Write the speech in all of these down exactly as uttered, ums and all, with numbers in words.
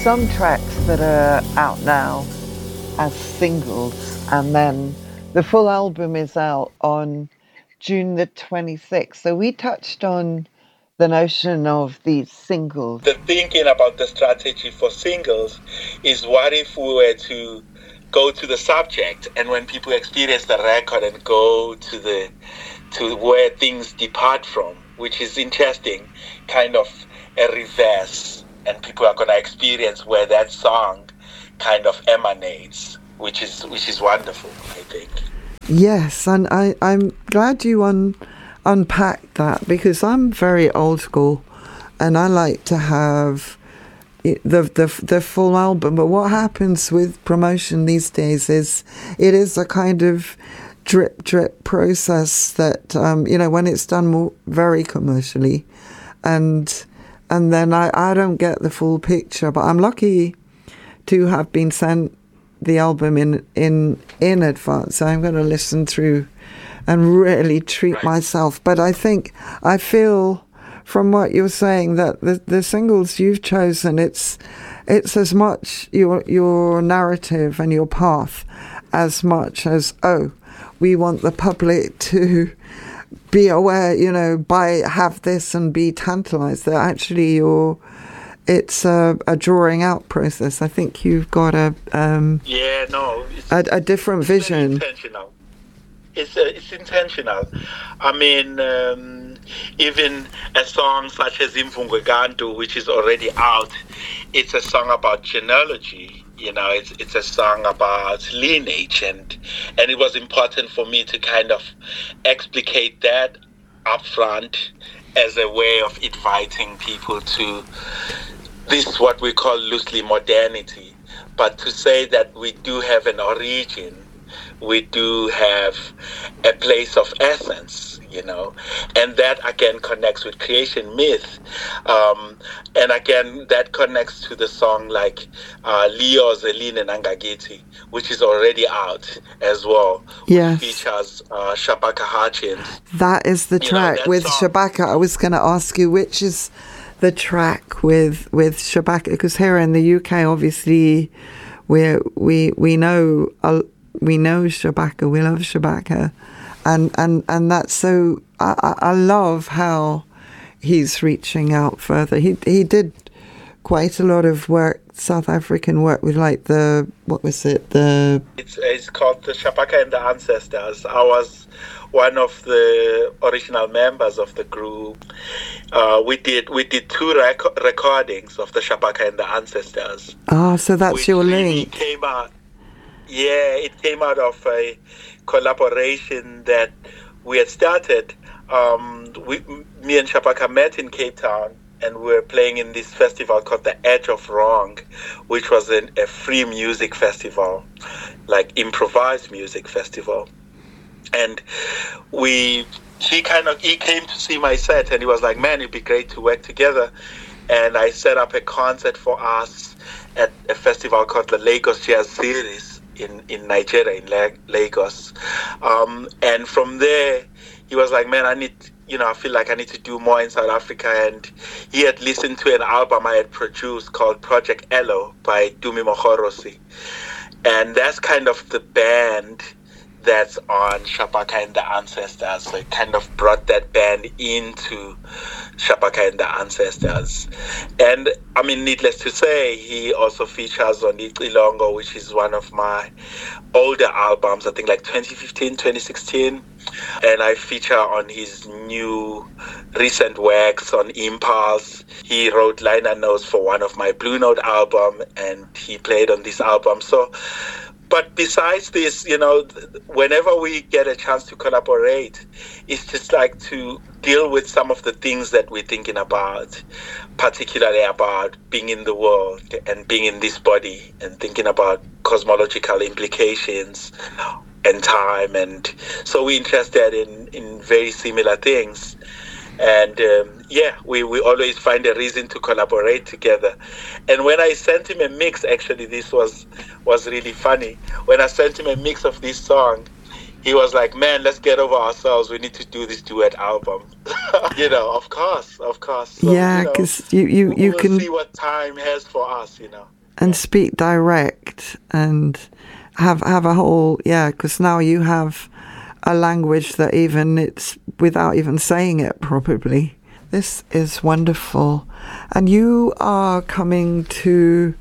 some tracks that are out now as singles, and then the full album is out on June the twenty-sixth. So we touched on the notion of these singles. The thinking about the strategy for singles is, what if we were to go to the subject, and when people experience the record and go to the to where things depart from, which is interesting, kind of a reverse, and people are going to experience where that song kind of emanates, which is which is wonderful, I think. Yes, and I, I'm glad you un, unpacked that, because I'm very old school and I like to have it, the, the the full album. But what happens with promotion these days is it is a kind of drip drip process that, um, you know, when it's done more, very commercially, and and then I, I don't get the full picture. But I'm lucky to have been sent the album in in in advance. So I'm going to listen through and really treat right. myself. But I think I feel from what you're saying that the the singles you've chosen, it's it's as much your your narrative and your path as much as, oh, we want the public to be aware, you know, by have this and be tantalized, that actually you're it's a, a drawing out process. I think you've got a um, yeah, no, a, a different it's vision. Intentional. It's uh, it's intentional. I mean, um, even a song such as Imvungwe Gantu, which is already out, it's a song about genealogy. You know, it's it's a song about lineage, and and it was important for me to kind of explicate that up front as a way of inviting people to this, what we call loosely modernity, but to say that we do have an origin, we do have a place of essence, you know, and that again connects with creation myth, um, and again that connects to the song like uh, Leo Zeline Nangagiti, which is already out as well. Yes. Which features uh, Shabaka Hutchins. That is the track you know, with song. Shabaka. I was going to ask you, which is the track with with Shabaka, because here in the U K, obviously, we we we know uh, we know Shabaka, we love Shabaka, and and and that's so. I, I love how he's reaching out further. He he did quite a lot of work, South African work, with like the what was it the? It's it's called the Shabaka and the Ancestors. I was one of the original members of the group. Uh, we did we did two rec- recordings of the Shabaka and the Ancestors. Ah, so that's your really link. Came out, yeah, it came out of a collaboration that we had started. Um, we, me and Shabaka met in Cape Town, and we were playing in this festival called the Edge of Wrong, which was an, a free music festival, like improvised music festival. And we, he kind of, he came to see my set, and he was like, man, it'd be great to work together. And I set up a concert for us at a festival called the Lagos Jazz Series in, in Nigeria, in La- Lagos. Um, and from there, he was like, man, I need, you know, I feel like I need to do more in South Africa. And he had listened to an album I had produced called Project Elo by Dumi Mohorosi. And that's kind of the band that's on Shabaka and the Ancestors. So it kind of brought that band into Shabaka and the Ancestors. And I mean, needless to say, he also features on Icilongo, which is one of my older albums, I think like twenty fifteen, twenty sixteen. And I feature on his new recent works on Impulse. He wrote liner notes for one of my Blue Note album, and he played on this album. So, but besides this, you know, whenever we get a chance to collaborate, it's just like to deal with some of the things that we're thinking about, particularly about being in the world and being in this body, and thinking about cosmological implications and time. And so we're interested in, in very similar things. And um, yeah, we, we always find a reason to collaborate together. And when I sent him a mix, actually, this was was really funny. When I sent him a mix of this song, he was like, man, let's get over ourselves. We need to do this duet album. You know, of course, of course. So, yeah, because you, you, you, you we'll can see what time has for us, you know. And yeah. speak direct and have have a whole, yeah, because now you have a language that even it's without even saying it probably. This is wonderful. And you are coming to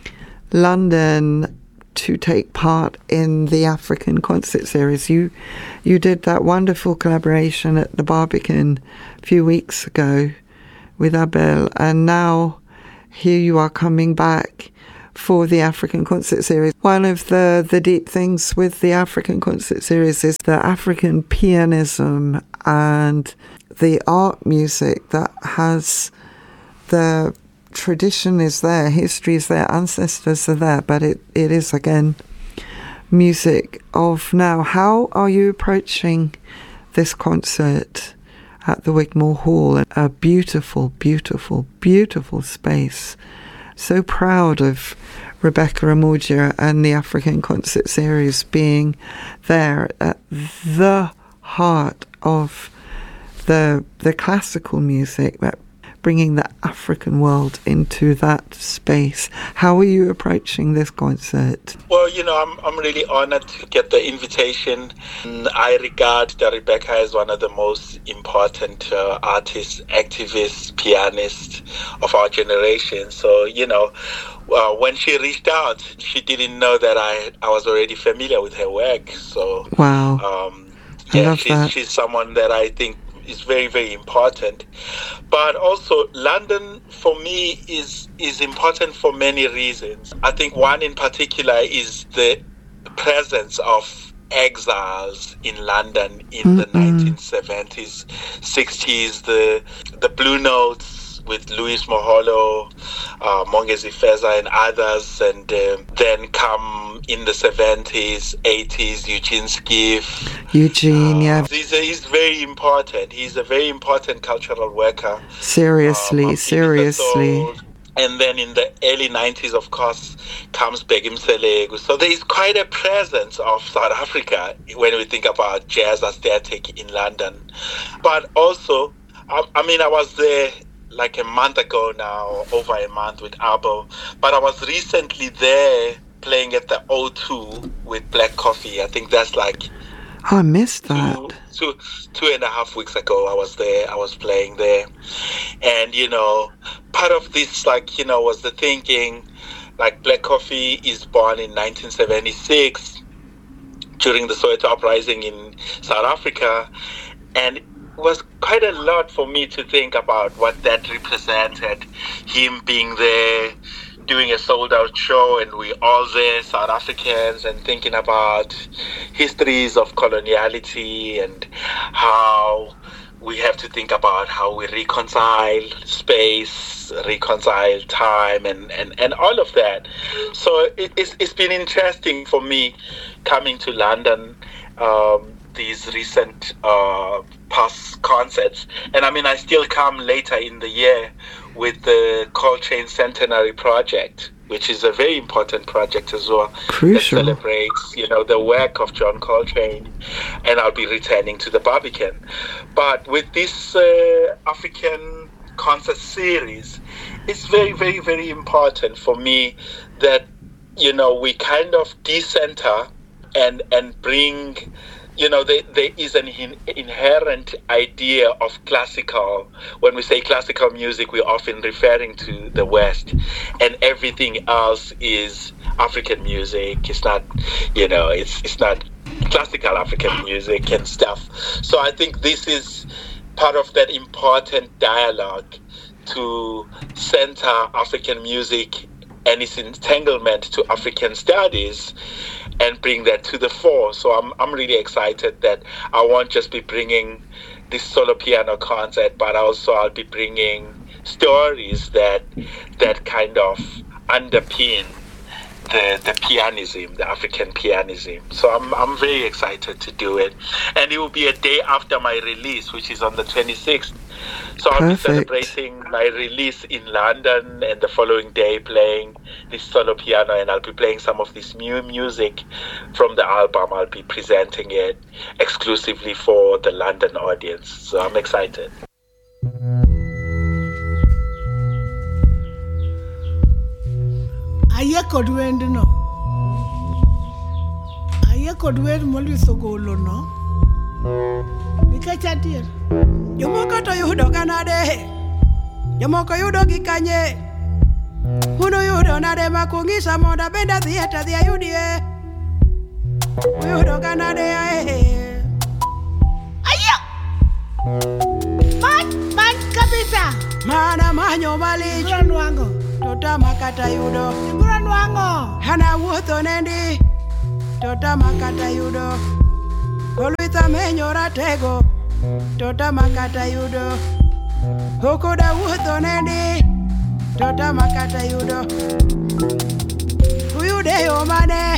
London to take part in the African concert series. You you did that wonderful collaboration at the Barbican a few weeks ago with Abel, and now here you are coming back for the African concert series. One of the, the deep things with the African concert series is the African pianism and the art music that has the tradition is there, history is there, ancestors are there, but it, it is again music of now. How are you approaching this concert at the Wigmore Hall? A beautiful, beautiful, beautiful space. So proud of Rebecca Amudia and the African concert series being there at the heart of the the classical music, but bringing the African world into that space. How are you approaching this concert? Well, you know, I'm I'm really honored to get the invitation. I regard that Rebecca as one of the most important uh, artists, activists, pianists of our generation. So, you know, uh, when she reached out, she didn't know that I I was already familiar with her work. So, wow, um, I yeah, love she's, that. she's someone that I think is very, very important. But also London for me is is important for many reasons. I think one in particular is the presence of exiles in London in mm-hmm. the nineteen seventies, sixties, the the Blue Notes with Louis Moholo, uh, Mongezi Feza and others, and uh, then come in the seventies, eighties, Eugene Skiff. Eugene, uh, yeah. He's, a, he's very important. He's a very important cultural worker. Seriously, um, seriously. And then in the early nineties, of course, comes Begim Selegu. So there is quite a presence of South Africa when we think about jazz aesthetic in London. But also, I, I mean, I was there like a month ago now, over a month with Abel. But I was recently there playing at the O two with Black Coffee. I think that's like... Oh, I missed that. Two, two, two and a half weeks ago, I was there. I was playing there. And, you know, part of this, like, you know, was the thinking, like, Black Coffee is born in nineteen seventy-six during the Soweto uprising in South Africa. And it was quite a lot for me to think about what that represented, him being there, doing a sold-out show, and we all there, South Africans, and thinking about histories of coloniality and how we have to think about how we reconcile space, reconcile time, and, and, and all of that. So it, it's, it's been interesting for me coming to London, um, these recent uh, past concerts. And I mean, I still come later in the year with the Coltrane Centenary Project, which is a very important project as well. Crucial. That celebrates, you know, the work of John Coltrane, and I'll be returning to the Barbican. But with this uh, African concert series, it's very, very, very important for me that, you know, we kind of decenter and and bring, you know, there, there is an in, inherent idea of classical. When we say classical music, we're often referring to the West, and everything else is African music. It's not, you know, it's it's not classical African music and stuff. So I think this is part of that important dialogue to center African music and its entanglement to African studies and bring that to the fore. So I'm I'm really excited that I won't just be bringing this solo piano concert, but also I'll be bringing stories that that kind of underpin the, the pianism, the African pianism. So I'm I'm very excited to do it. And it will be a day after my release, which is on the twenty-sixth. So I'll Perfect. be celebrating my release in London, and the following day playing this solo piano, and I'll be playing some of this new music from the album. I'll be presenting it exclusively for the London audience. So I'm excited. Aye kodwend no. Aye kodwend moliso golo no. Nikacha tier. Yomoko to yudo ganade. Yomoko yudo gikanye. Uno yudo nade makungisa monda benda thieta thia yudie. Yudo ganade ae. Ayo. Man, man kabisa. Mana manyo mali. Ranwango. Tota makata yudo. Ranwango. Hana wuotho nendi. Tota makata yudo. Kolwitha menyo ratego. Tota makata yudo. Hokoda wuotho nendi. Tota makata yudo. Uyude yo mane.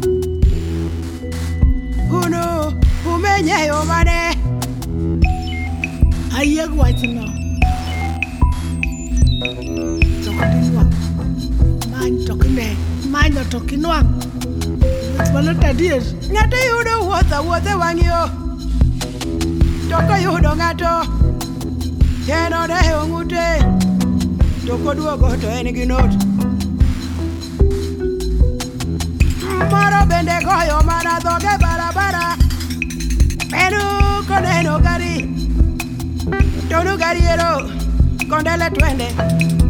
Uno umenye yo mane. Aye gwachino. Tokinwang. Man tokine. Man no tokinwang. Walota dier. Ngate yudo wuotho wuotho wangyo. Toko yudo ngato. Yeno de ongute. Toko duogo to en gi not. Moro bende goyo mana dhoge barabara. Pero koneno gari. Tonu gariero. Kondele twende.